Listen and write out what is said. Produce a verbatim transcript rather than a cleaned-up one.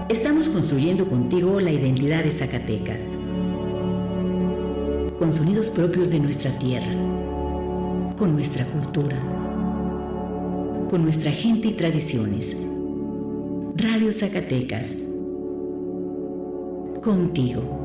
Estamos construyendo contigo la identidad de Zacatecas, con sonidos propios de nuestra tierra, con nuestra cultura, con nuestra gente y tradiciones. Radio Zacatecas, contigo.